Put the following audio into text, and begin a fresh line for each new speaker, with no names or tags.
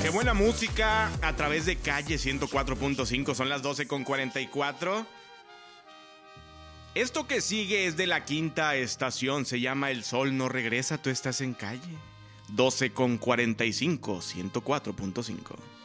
Qué buena música a través de Calle 104.5. Son las 12:44. Esto que sigue es de la quinta estación. Se llama El Sol No Regresa. Tú estás en Calle 12:45, 104.5.